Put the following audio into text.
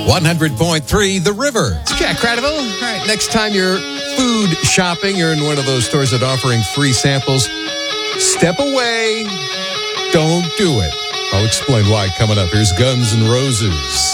100.3 The River. It's Jack Cradiville. All right, next time you're food shopping, you're in one of those stores that are offering free samples, step away. Don't do it. I'll explain why coming up. Here's Guns N' Roses.